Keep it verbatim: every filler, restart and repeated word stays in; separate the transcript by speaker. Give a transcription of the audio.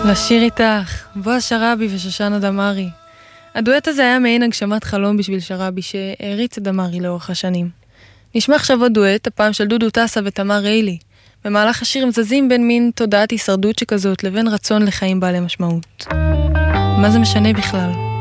Speaker 1: לשיר איתך, בועז שרעבי ושושנה דמארי. הדואט הזה היה מעין הגשמת חלום בשביל שרעבי שהריץ את דמארי לאורך השנים. נשמע עכשיו עוד דואט, הפעם של דודו טסה ותמר ריילי. במהלך השיר הם זזים בין מין תודעת הישרדות שכזאת לבין רצון לחיים בעלי משמעות. מה זה משנה בכלל?